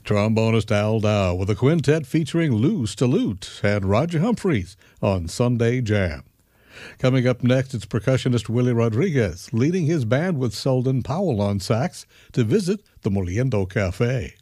Trombonist Al Dow with a quintet featuring Lou Stallute and Roger Humphreys on Sunday Jam. Coming up next, it's percussionist Willie Rodriguez leading his band with Selden Powell on sax to visit the Moliendo Cafe.